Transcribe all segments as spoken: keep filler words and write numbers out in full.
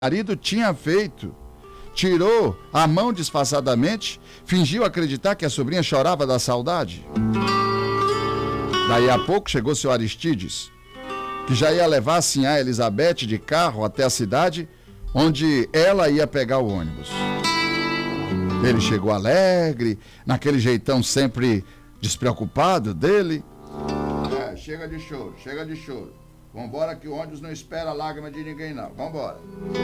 marido tinha feito. Tirou a mão disfarçadamente, fingiu acreditar que a sobrinha chorava da saudade. Daí a pouco chegou seu Aristides, que já ia levar a sinhá Elizabeth de carro até a cidade, onde ela ia pegar o ônibus. Ele chegou alegre, naquele jeitão sempre despreocupado dele. É, chega de choro, chega de choro. Vambora que o ônibus não espera lágrima de ninguém não, vambora.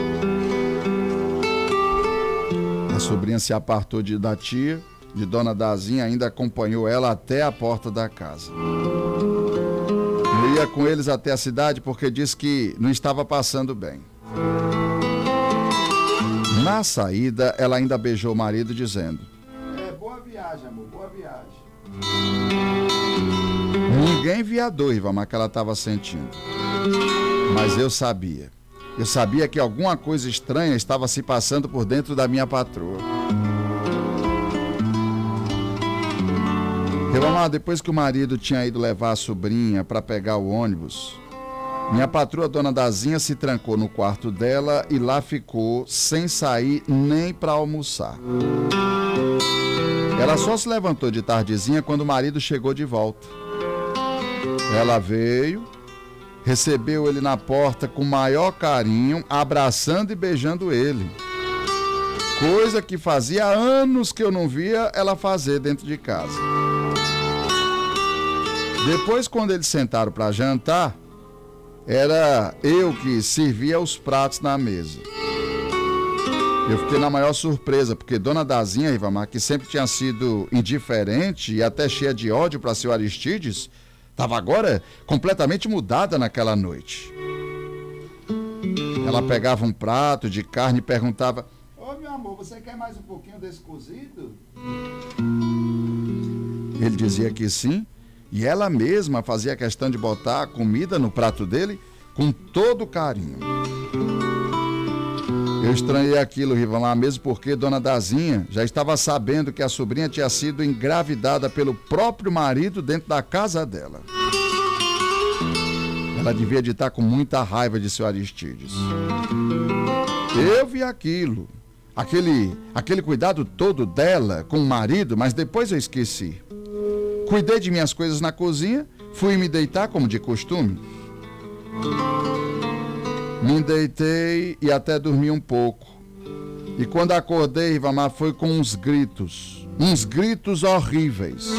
A sobrinha se apartou de, da tia, de Dona Dazinha, ainda acompanhou ela até a porta da casa. Eu ia com eles até a cidade porque disse que não estava passando bem. Na saída, ela ainda beijou o marido dizendo: é, boa viagem, amor, boa viagem. Ninguém via a dor, Rivamar, que ela estava sentindo. Mas eu sabia. Eu sabia que alguma coisa estranha estava se passando por dentro da minha patroa. Rivamar, depois que o marido tinha ido levar a sobrinha para pegar o ônibus, minha patroa, Dona Dazinha, se trancou no quarto dela e lá ficou sem sair nem para almoçar. Ela só se levantou de tardezinha quando o marido chegou de volta. Ela veio, recebeu ele na porta com o maior carinho, abraçando e beijando ele. Coisa que fazia anos que eu não via ela fazer dentro de casa. Depois, quando eles sentaram para jantar, era eu que servia os pratos na mesa. Eu fiquei na maior surpresa, porque Dona Dazinha, Rivamar, que sempre tinha sido indiferente e até cheia de ódio para seu Aristides, estava agora completamente mudada naquela noite. Ela pegava um prato de carne e perguntava: ô meu amor, você quer mais um pouquinho desse cozido? Ele dizia que sim, e ela mesma fazia questão de botar a comida no prato dele com todo carinho. Eu estranhei aquilo, Rivamar, mesmo porque Dona Dazinha já estava sabendo que a sobrinha tinha sido engravidada pelo próprio marido dentro da casa dela. Ela devia de estar com muita raiva de seu Aristides. Eu vi aquilo, aquele, aquele cuidado todo dela com o marido, mas depois eu esqueci. Cuidei de minhas coisas na cozinha, fui me deitar como de costume. Me deitei e até dormi um pouco. E quando acordei, Rivamar, foi com uns gritos, uns gritos horríveis.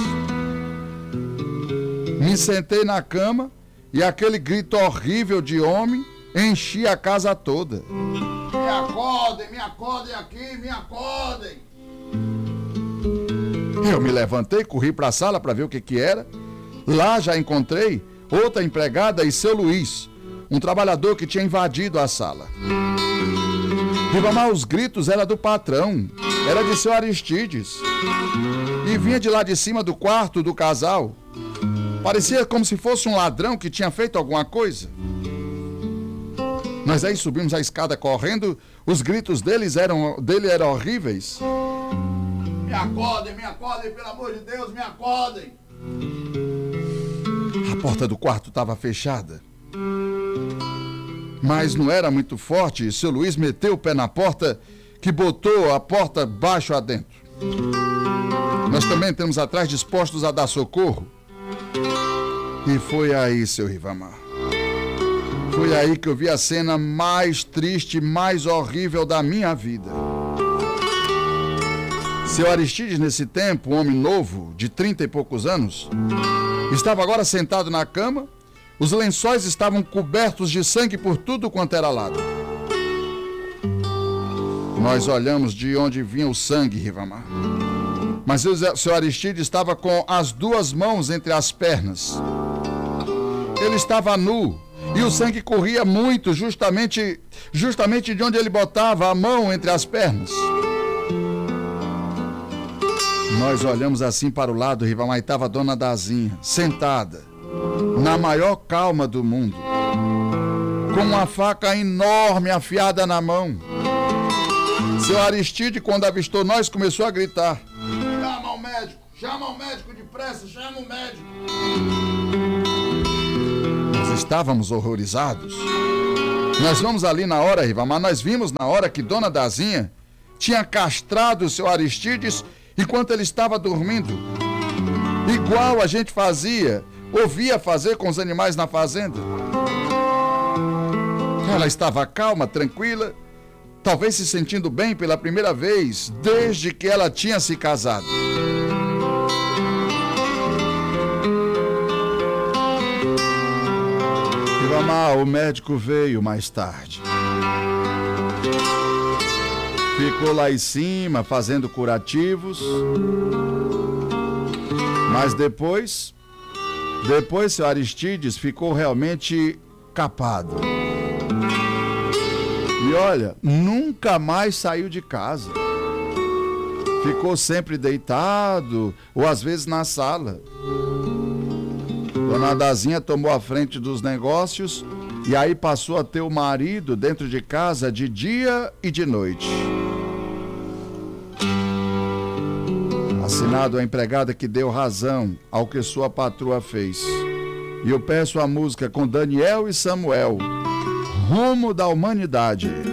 Me sentei na cama e aquele grito horrível de homem enchia a casa toda. Me acordem, me acordem aqui, me acordem. Eu me levantei, corri para a sala para ver o que que era. Lá já encontrei outra empregada e seu Luiz, um trabalhador que tinha invadido a sala. Rivamar, os gritos eram do patrão, era de seu Aristides. E vinha de lá de cima do quarto do casal. Parecia como se fosse um ladrão que tinha feito alguma coisa. Nós aí subimos a escada correndo, os gritos deles eram, dele eram horríveis. Me acordem, me acordem, pelo amor de Deus, me acordem. A porta do quarto estava fechada. Mas não era muito forte e seu Luiz meteu o pé na porta, que botou a porta baixo adentro. Nós também estamos atrás dispostos a dar socorro. E foi aí, seu Rivamar. Foi aí que eu vi a cena mais triste, mais horrível da minha vida. Seu Aristides, nesse tempo, um homem novo, de trinta e poucos anos, estava agora sentado na cama. Os lençóis estavam cobertos de sangue por tudo quanto era lado. Nós olhamos de onde vinha o sangue, Rivamar. Mas o seu Aristides estava com as duas mãos entre as pernas. Ele estava nu e o sangue corria muito, justamente, justamente de onde ele botava a mão entre as pernas. Nós olhamos assim para o lado, Rivamar, e estava a Dona Dazinha, sentada, na maior calma do mundo, com uma faca enorme afiada na mão. Seu Aristides, quando avistou nós, começou a gritar: chama o médico, chama o médico depressa, chama o médico. Nós estávamos horrorizados. Nós vamos ali na hora, Ribamar, nós vimos na hora que Dona Dazinha tinha castrado o seu Aristides enquanto ele estava dormindo. Igual a gente fazia, ouvia fazer com os animais na fazenda. Ela estava calma, tranquila, talvez se sentindo bem pela primeira vez desde que ela tinha se casado. Ribamar, o médico veio mais tarde. Ficou lá em cima fazendo curativos. Mas depois, depois seu Aristides ficou realmente capado. E olha, nunca mais saiu de casa. Ficou sempre deitado, ou às vezes na sala. Dona Dazinha tomou a frente dos negócios e aí passou a ter o marido dentro de casa de dia e de noite. Assinado a empregada que deu razão ao que sua patroa fez. E eu peço a música com Daniel e Samuel, Rumo da Humanidade.